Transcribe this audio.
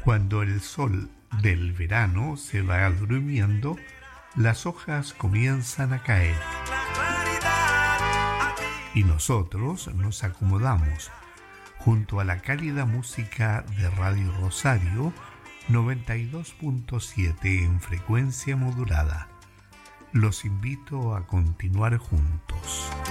Cuando el sol del verano se va durmiendo, las hojas comienzan a caer y nosotros nos acomodamos junto a la cálida música de Radio Rosario 92.7 en frecuencia modulada. Los invito a continuar juntos.